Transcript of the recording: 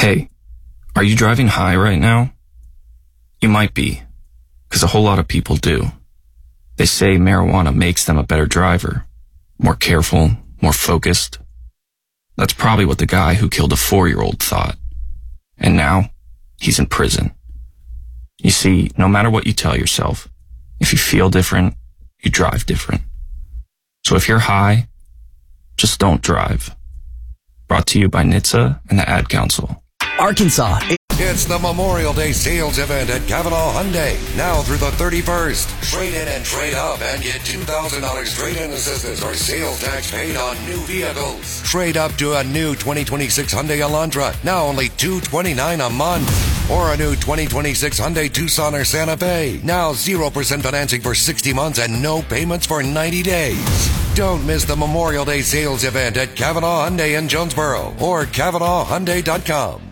Hey, are you driving high right now? You might be, because a whole lot of people do. They say marijuana makes them a better driver, more careful, more focused. That's probably what the guy who killed a 4-year-old thought. And now, he's in prison. You see, no matter what you tell yourself, if you feel different, you drive different. So if you're high, just don't drive. Brought to you by NHTSA and the Ad Council. Arkansas. It's the Memorial Day sales event at Cavanaugh Hyundai, now through the 31st. Trade in and trade up and get $2,000 trade-in assistance or sales tax paid on new vehicles. Trade up to a new 2026 Hyundai Elantra, now only $229 a month. Or a new 2026 Hyundai Tucson or Santa Fe, now 0% financing for 60 months and no payments for 90 days. Don't miss the Memorial Day sales event at Cavanaugh Hyundai in Jonesboro or CavanaughHyundai.com.